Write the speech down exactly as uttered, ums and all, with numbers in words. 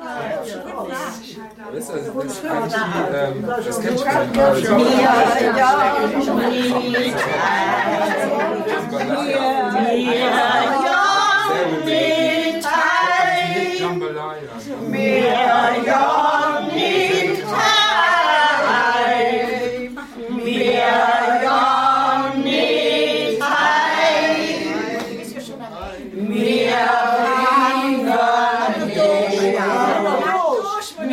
Das ist also das kann ich, ähm, das kennt schon. Jambalaya.